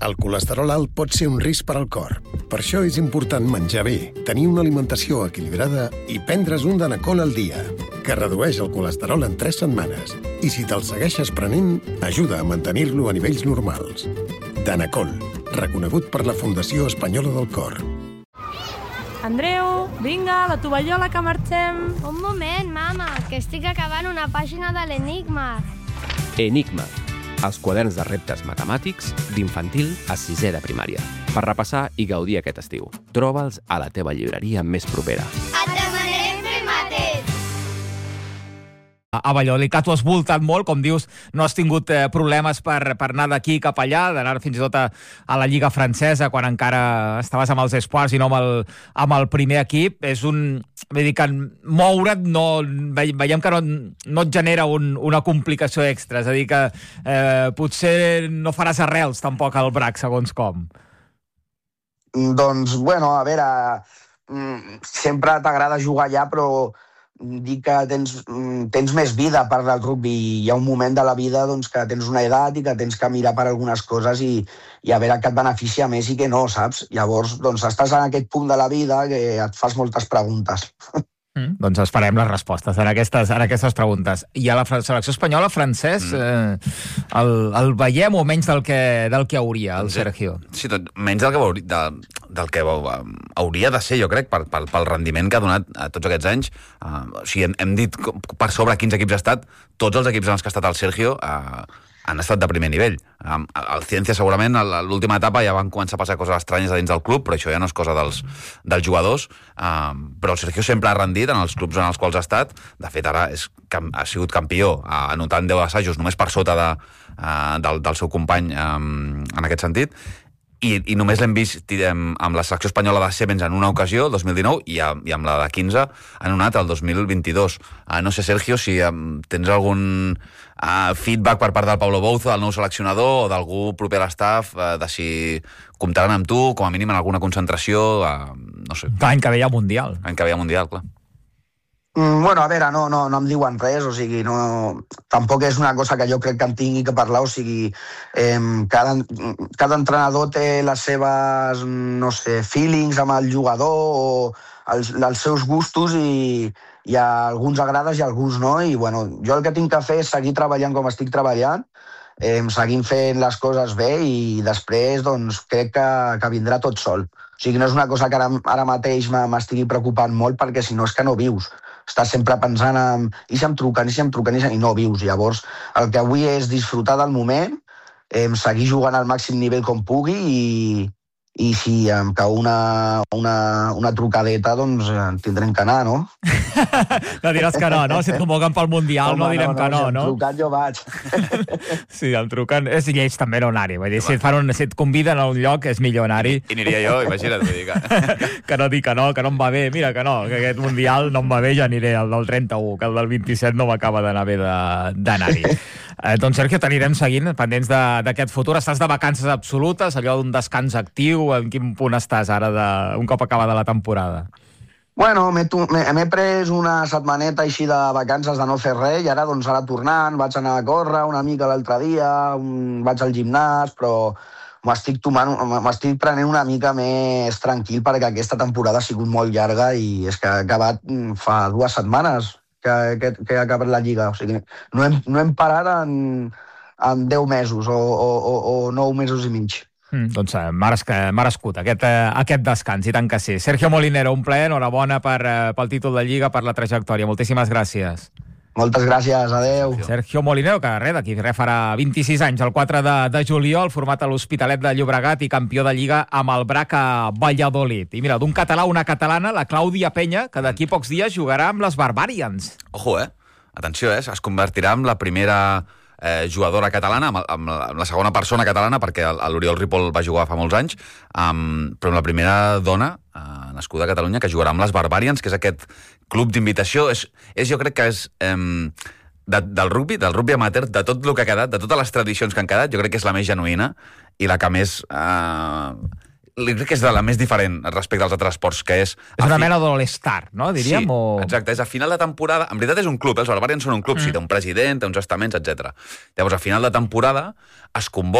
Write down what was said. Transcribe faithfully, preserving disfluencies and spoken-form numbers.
El colesterol alt pot ser un risc per al cor. Per això és important menjar bé, tenir una alimentació equilibrada i prendre's un Danacol al dia, que redueix el colesterol en tres setmanes. I si te'l segueixes prenent, ajuda a mantenir-lo a nivells normals. Danacol, reconegut per la Fundació Espanyola del Cor. Andreu, vinga, la tovallola que marxem. Un moment, mama, que estic acabant una pàgina de l'Enigma. Enigma, els quaderns de reptes matemàtics d'infantil a sisè de primària. Per repassar i gaudir aquest estiu. Troba'ls a la teva llibreria més propera. Et demanarem fer mates. A Valladolid t'ho has voltat molt, com dius, no has tingut eh, problemes per, per anar d'aquí cap allà, d'anar fins i tot a, a la Lliga Francesa, quan encara estaves amb els Espoirs i no amb el, amb el primer equip. És un... Vull dir que moure't no, ve, veiem que no, no et genera un, una complicació extra, és a dir que eh, potser no faràs arrels tampoc al Brac, segons com. Doncs, bueno, a veure, sempre t'agrada jugar allà, però dir que tens, tens més vida per del rugby. Hi ha un moment de la vida doncs, que tens una edat i que tens que mirar per algunes coses i, i a veure què et beneficia més i què no, saps? Llavors, doncs, estàs en aquest punt de la vida que et fas moltes preguntes. Mm, doncs esperem les respostes en aquestes, en aquestes preguntes. I a la selecció espanyola, Francesc, mm. eh, el, el veiem o menys del que, del que hauria, el Sergio? Sí, tot, menys del que, hauria, de, del que hauria de ser, jo crec, pel, pel, pel rendiment que ha donat a tots aquests anys. Uh, o sigui, hem, hem dit per sobre quins equips ha estat. Tots els equips en els que ha estat el Sergio uh, han estat de primer nivell. Um, el Ciència, segurament, a l'última etapa ja van començar a passar coses estranyes a dins del club, però això ja no és cosa dels, dels jugadors. Um, però el Sergio sempre ha rendit en els clubs en els quals ha estat. De fet, ara és, ha sigut campió, uh, anotant deu assajos, només per sota de, uh, del, del seu company um, en aquest sentit. I, i només l'hem vist tirem, amb la selecció espanyola de Sevens en una ocasió, el dos mil dinou, i, a, i amb la de quinze en un altre, el dos mil vint-i-dos. Uh, no sé, Sergio, si um, tens algun uh, feedback per part del Pablo Bouzo, del nou seleccionador, o d'algú proper a l'estaf, uh, de si comptaran amb tu, com a mínim en alguna concentració, uh, no sé. L'any que ve hi ha Mundial. L'any que ve hi ha Mundial, clar. Mm, bueno, a veure, no, no, no em diuen res, o sigui, no, tampoc és una cosa que jo crec que em tingui que parlar, o sigui, eh, cada, cada entrenador té les seves, no sé, feelings amb el jugador o els, els seus gustos i, i a alguns agrades i a alguns no, i bueno, jo el que tinc que fer és seguir treballant com estic treballant, eh, seguint fent les coses bé i després doncs crec que, que vindrà tot sol. O sigui, no és una cosa que ara, ara mateix m'estigui preocupant molt perquè si no és que no vius. Estàs sempre pensant en i si em truquen, i si em truquen, i, si... i no vius. Llavors, el que avui és disfrutar del moment, eh, seguir jugant al màxim nivell com pugui i, i si em cau una, una, una trucadeta, doncs eh, tindrem que anar, no? No diràs que no, no? Si et convoquen pel Mundial Home, no direm no, no, que no, si no? Si em truquen jo vaig. Sí, em truquen... És lleig també no anar-hi. Vull dir, si et, fan un, si et conviden a un lloc és millor anar-hi. I aniria jo, imagina't, vull dir que... que no dic que no, que no em va bé. Mira que no, que aquest Mundial no em va bé, ja aniré el del trenta-u, que el del vint-i-set no m'acaba d'anar bé d'anar-hi. Eh, doncs, Sergio, t'anirem seguint, pendents d'aquest futur. Estàs de vacances absolutes, allò d'un descans actiu. En quin punt estàs ara, de, un cop acabada la temporada? Bueno, m'he pres una setmaneta així de vacances de no fer res i ara, doncs, ara tornant, vaig anar a córrer una mica l'altre dia, un, vaig al gimnàs, però m'estic tomant, m'estic prenent una mica més tranquil perquè aquesta temporada ha sigut molt llarga i és que ha acabat fa dues setmanes que, que, que ha acabat la Lliga. O sigui, no hem, no hem parat en, en deu mesos o, o, o, o nou mesos i mig. Mm, doncs eh, merescut aquest, eh, aquest descans, i tant que sí. Sergio Molinero, un plaer, enhorabona per, eh, pel títol de Lliga, per la trajectòria. Moltíssimes gràcies. Moltes gràcies, adeu. Sergio Molinero, que res, d'aquí res farà vint-i-sis anys, el quatre de, de juliol, format a l'Hospitalet de Llobregat i campió de Lliga amb el Brac a Valladolid. I mira, d'un català a una catalana, la Clàudia Penya, que d'aquí pocs dies jugarà amb les Barbarians. Ojo, eh? Atenció, eh? Es convertirà en la primera... Eh, jugadora catalana, amb, amb, la, amb la segona persona catalana, perquè l'Oriol Ripoll va jugar fa molts anys, um, però amb la primera dona uh, nascuda a Catalunya que jugarà amb les Barbarians, que és aquest club d'invitació. És, és, jo crec que és um, de, del rugby, del rugby amateur, de tot el que ha quedat, de totes les tradicions que han quedat, jo crec que és la més genuïna i la que més... Uh, crec que és de la més diferent respecte als altres esports, que és... És una mena de l'All-Star, no? Diríem, sí, o... exacte. És a final de temporada... En veritat és un club, eh? Els Barbarians són un club, mm. sí, té un president, té uns estaments, etcètera. Llavors, a final de temporada es convoca